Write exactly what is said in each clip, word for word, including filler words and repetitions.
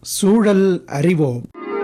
சூழல் அறிவோம்.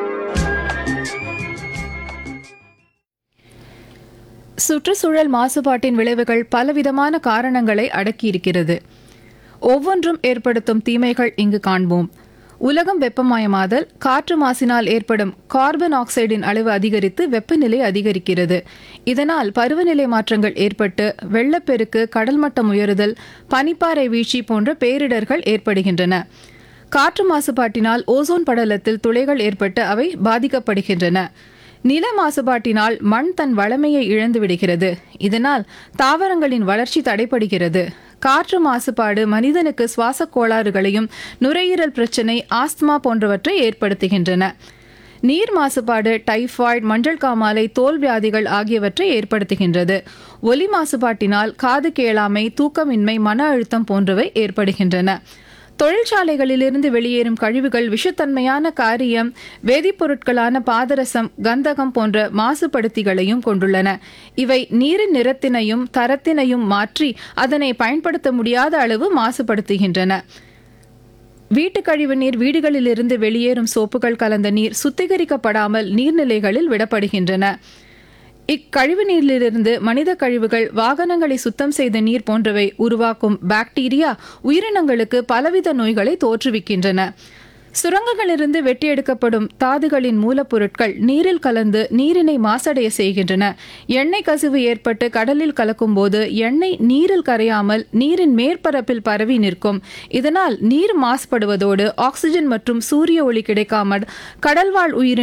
சுற்றுச்சூழல் மாசுபாட்டின் விளைவுகள் பலவிதமான காரணங்களை அடக்கியிருக்கிறது. ஒவ்வொன்றும் ஏற்படுத்தும் தீமைகள் இங்கு காண்போம். உலகம் வெப்பமயமாதல், காற்று மாசினால் ஏற்படும் கார்பன் ஆக்சைடின் அளவு அதிகரித்து வெப்பநிலை அதிகரிக்கிறது. இதனால் பருவநிலை மாற்றங்கள் ஏற்பட்டு வெள்ளப்பெருக்கு, கடல் மட்டம் உயருதல், பனிப்பாறை வீழ்ச்சி போன்ற பேரிடர்கள் ஏற்படுகின்றன. காற்று மாசுபாட்டினால் ஓசோன் படலத்தில் துளைகள் ஏற்பட்டு அவை பாதிக்கப்படுகின்றன. நில மாசுபாட்டினால் மண் தன் வளமையை இழந்து விடுகிறது. இதனால் தாவரங்களின் வளர்ச்சி தடைபடுகிறது. காற்று மாசுபாடு மனிதனுக்கு சுவாச கோளாறுகளையும் நுரையீரல் பிரச்சினை, ஆஸ்துமா போன்றவற்றை ஏற்படுத்துகின்றன. நீர் மாசுபாடு டைபாய்டு, மஞ்சள் காமாலை, தோல் வியாதிகள் ஆகியவற்றை ஏற்படுத்துகின்றது. ஒலி மாசுபாட்டினால் காது கேளாமை, தூக்கமின்மை, மன அழுத்தம் போன்றவை ஏற்படுகின்றன. தொழிற்சாலைகளிலிருந்து வெளியேறும் கழிவுகள் விஷத்தன்மையான காரியம், வேதிப்பொருட்களான பாதரசம், கந்தகம் போன்ற மாசுபடுத்திகளையும் கொண்டுள்ளன. இவை நீரின் நிறத்தினையும் தரத்தினையும் மாற்றி அதனை பயன்படுத்த முடியாத அளவு மாசுபடுத்துகின்றன. வீட்டு கழிவு நீர், வீடுகளிலிருந்து வெளியேறும் சோப்புகள் கலந்த நீர் சுத்திகரிக்கப்படாமல் நீர்நிலைகளில் விடப்படுகின்றன. இக்கழிவு நீரிலிருந்து மனித கழிவுகள், வாகனங்களை சுத்தம் செய்த நீர் போன்றவை உருவாக்கும் பாக்டீரியா உயிரினங்களுக்கு பலவித நோய்களை தோற்றுவிக்கின்றன. சுரங்கங்களிலிருந்து வெட்டி எடுக்கப்படும் தாதுகளின் மூலப்பொருட்கள் நீரில் கலந்து நீரினை மாசடைய செய்கின்றன. எண்ணெய் கசிவு ஏற்பட்டு கடலில் கலக்கும் போது எண்ணெய் நீரில் கரையாமல் நீரின் மேற்பரப்பில் பரவி நிற்கும். இதனால் நீர் மாசுபடுவதோடு ஆக்சிஜன் மற்றும் சூரிய ஒளி கிடைக்காமல் கடல்வாழ் உயிரின